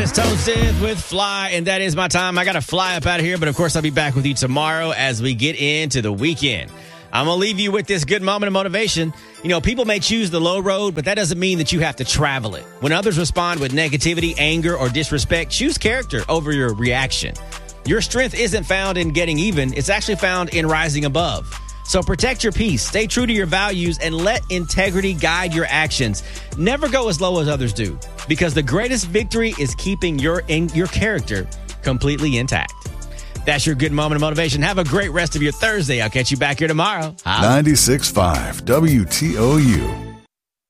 is Toasted with Fly, and that is my time. I got to fly up out of here, but of course I'll be back with you tomorrow as we get into the weekend. I'm going to leave you with this good moment of motivation. You know, people may choose the low road, but that doesn't mean that you have to travel it. When others respond with negativity, anger, or disrespect, choose character over your reaction. Your strength isn't found in getting even. It's actually found in rising above. So protect your peace, stay true to your values, and let integrity guide your actions. Never go as low as others do, because the greatest victory is keeping your character completely intact. That's your good moment of motivation. Have a great rest of your Thursday. I'll catch you back here tomorrow. 96.5 WTOU.